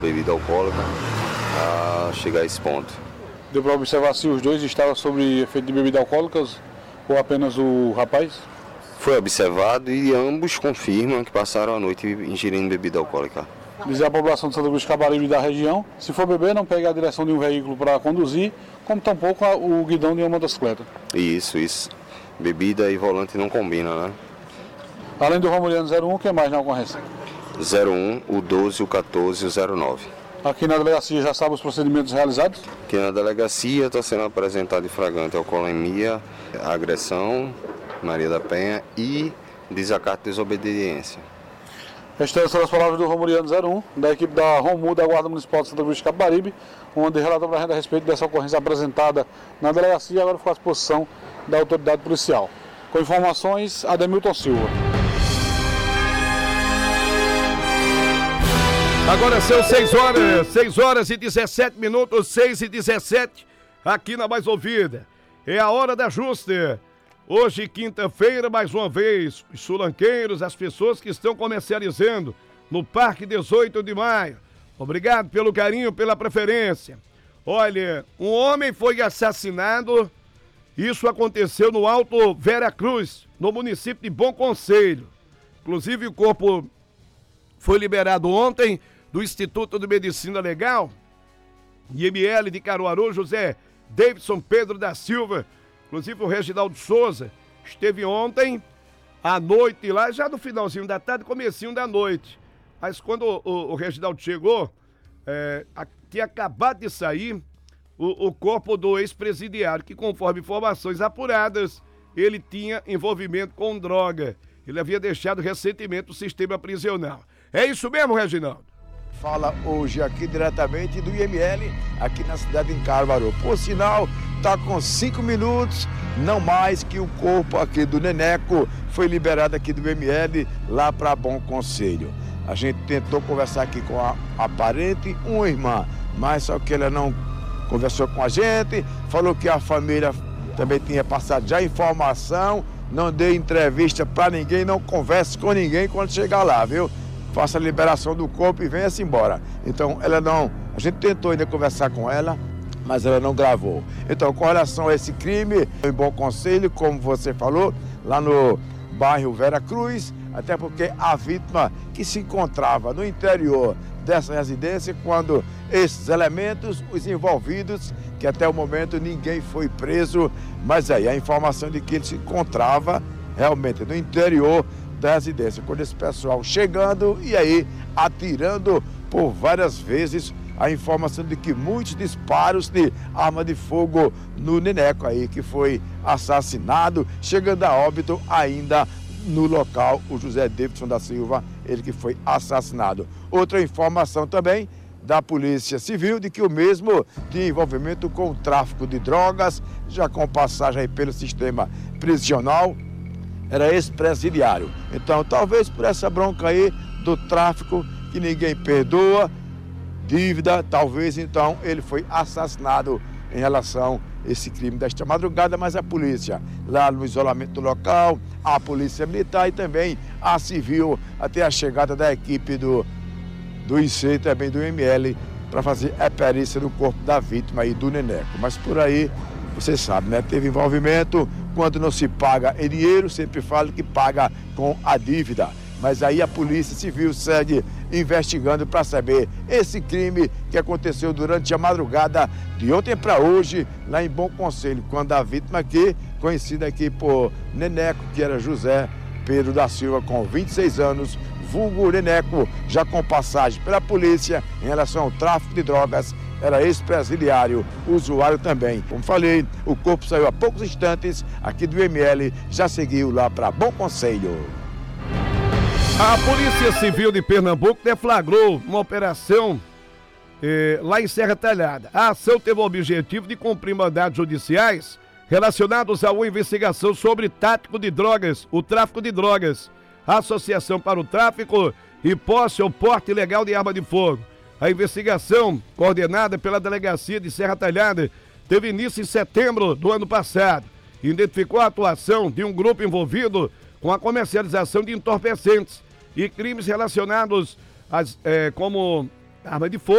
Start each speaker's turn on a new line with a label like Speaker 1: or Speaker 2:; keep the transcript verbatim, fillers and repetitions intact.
Speaker 1: bebida alcoólica a chegar a esse ponto.
Speaker 2: Deu para observar se os dois estavam sob efeito de bebidas alcoólicas ou apenas o rapaz?
Speaker 1: Foi observado e ambos confirmam que passaram a noite ingerindo bebida alcoólica.
Speaker 2: Dizer à população de Santa Cruz de Caparibe e da região, se for beber, não pegue a direção de um veículo para conduzir, como tampouco o guidão de uma motocicleta.
Speaker 1: Isso, isso. Bebida e volante não combinam, né?
Speaker 2: Além do Romuliano zero um, o que mais na ocorrência?
Speaker 1: zero um, o doze, o quatorze e o zero nove.
Speaker 2: Aqui na delegacia já sabe os procedimentos realizados?
Speaker 1: Aqui na delegacia está sendo apresentado em flagrante alcoolemia, agressão, Maria da Penha e desacato e desobediência.
Speaker 2: Estas são as palavras do Romuliano zero um, da equipe da ROMU da Guarda Municipal de Santa Cruz de Caparibe, onde relatou para a gente a respeito dessa ocorrência apresentada na delegacia e agora ficou à disposição da autoridade policial. Com informações, Ademilton Silva.
Speaker 3: Agora são seis horas, seis horas e dezessete minutos, seis e dezessete, aqui na Mais Ouvida. É a hora da justa. Hoje, quinta-feira, mais uma vez, os sulanqueiros, as pessoas que estão comercializando no Parque dezoito de maio. Obrigado pelo carinho, pela preferência. Olha, um homem foi assassinado, isso aconteceu no Alto Vera Cruz, no município de Bom Conselho. Inclusive, o corpo foi liberado ontem do Instituto de Medicina Legal, I M L de Caruaru, José Davidson Pedro da Silva. Inclusive o Reginaldo Souza esteve ontem à noite lá, já no finalzinho da tarde, comecinho da noite. Mas quando o, o, o Reginaldo chegou, é, a, tinha acabado de sair o, o corpo do ex-presidiário, que conforme informações apuradas, ele tinha envolvimento com droga. Ele havia deixado recentemente o sistema prisional. É isso mesmo, Reginaldo?
Speaker 4: Fala hoje aqui diretamente do I M L, aqui na cidade de Caruaru. Por sinal, está com cinco minutos, não mais, que o corpo aqui do Neneco foi liberado aqui do I M L lá para Bom Conselho. A gente tentou conversar aqui com a, a parente, uma irmã, mas só que ela não conversou com a gente, falou que a família também tinha passado já informação, não deu entrevista para ninguém, não converse com ninguém quando chegar lá, viu? Faça a liberação do corpo e venha-se embora. Então, ela não... A gente tentou ainda conversar com ela, mas ela não gravou. Então, com relação a esse crime, em Bom Conselho, como você falou, lá no bairro Vera Cruz, até porque a vítima que se encontrava no interior dessa residência, quando esses elementos, os envolvidos, que até o momento ninguém foi preso, mas aí a informação de que ele se encontrava realmente no interior da residência, quando esse pessoal chegando e aí atirando por várias vezes, a informação de que muitos disparos de arma de fogo no Neneco aí, que foi assassinado, chegando a óbito ainda no local, o José Davidson da Silva, ele que foi assassinado. Outra informação também da Polícia Civil, de que o mesmo tinha envolvimento com o tráfico de drogas, já com passagem aí pelo sistema prisional, era ex-presidiário. Então, talvez por essa bronca aí do tráfico, que ninguém perdoa, dívida, talvez então ele foi assassinado em relação a esse crime desta madrugada, mas a polícia lá no isolamento do local, a polícia militar e também a civil, até a chegada da equipe do, do I C e também do I M L para fazer a perícia do corpo da vítima aí do Neneco. Mas por aí, você sabe, né? Teve envolvimento, quando não se paga em dinheiro, sempre fala que paga com a dívida. Mas aí a Polícia Civil segue investigando para saber esse crime que aconteceu durante a madrugada de ontem para hoje, lá em Bom Conselho, quando a vítima aqui, conhecida aqui por Neneco, que era José Pedro da Silva, com vinte e seis anos, vulgo Neneco, já com passagem pela polícia em relação ao tráfico de drogas, era ex-presidiário, usuário também. Como falei, o corpo saiu há poucos instantes aqui do I M L, já seguiu lá para Bom Conselho.
Speaker 3: A Polícia Civil de Pernambuco deflagrou uma operação eh, lá em Serra Talhada. A ação teve o objetivo de cumprir mandados judiciais relacionados a uma investigação sobre tráfico de drogas, o tráfico de drogas, associação para o tráfico e posse ou porte ilegal de arma de fogo. A investigação, coordenada pela Delegacia de Serra Talhada, teve início em setembro do ano passado. Identificou a atuação de um grupo envolvido com a comercialização de entorpecentes e crimes relacionados às, é, como arma de fogo.